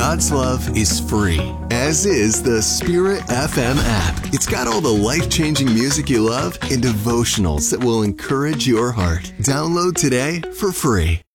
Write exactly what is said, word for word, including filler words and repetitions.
God's love is free, as is the Spirit F M app. It's got all the life-changing music you love and devotionals that will encourage your heart. Download today for free.